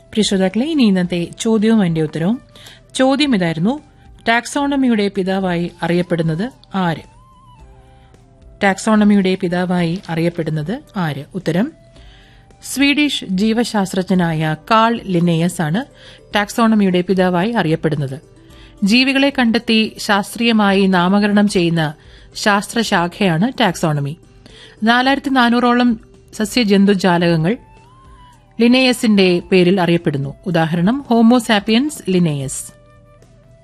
പ്രിയ ശ്രോതാക്കളെ, ഇനി ഇന്നത്തെ ചോദ്യവും അതിന്റെ ഉത്തരവും. ചോദ്യം ഇതായിരുന്നു: ടാക്സോണമിയുടെ പിതാവായി അറിയപ്പെടുന്നത് ആര്? ടാക്സോണമിയുടെ പിതാവായി അറിയപ്പെടുന്നത് ആര്? ഉത്തരം: സ്വീഡിഷ് ജീവശാസ്ത്രജ്ഞനായ കാൾ ലിന്നേയസ് ആണ് ടാക്സോണമിയുടെ പിതാവായി അറിയപ്പെടുന്നത്. ജീവികളെ കണ്ടെത്തി ശാസ്ത്രീയമായി നാമകരണം ചെയ്യുന്ന ശാസ്ത്രശാഖയാണ് ടാക്സോണമി. 4400ഓളം സസ്യജന്തുജാലകങ്ങൾ ലിന്നേയസിന്റെ പേരിൽ അറിയപ്പെടുന്നു. ഉദാഹരണം: ഹോമോസാപ്പിയൻസ് ലിന്നേയസ്.